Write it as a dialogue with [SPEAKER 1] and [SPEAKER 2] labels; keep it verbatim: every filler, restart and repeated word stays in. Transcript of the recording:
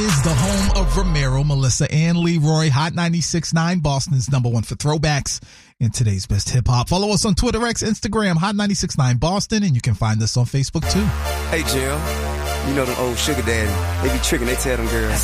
[SPEAKER 1] Is the home of Romero, Melissa, and Leroy. Hot ninety-six point nine, Boston's number one for throwbacks and today's best hip hop. Follow us on Twitter, X, Instagram, Hot ninety-six point nine Boston, and you can find us on Facebook too.
[SPEAKER 2] Hey, Jill. You know them old sugar daddy. They be tricking. They tell them girls,